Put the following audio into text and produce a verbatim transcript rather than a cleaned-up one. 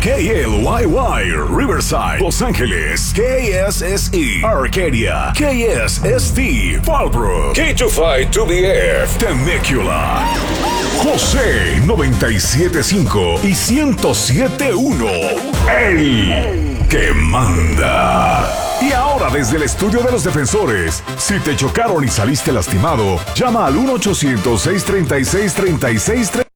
K L Y Y, Riverside, Los Ángeles, K S S E, Arcadia, K S S T, Fallbrook, K veinticinco two B F, Temecula, José noventa y siete punto cinco y ciento siete punto uno, el que manda. Y ahora desde el estudio de los defensores, si te chocaron y saliste lastimado, llama al uno ochocientos seiscientos treinta y seis treinta y seis treinta.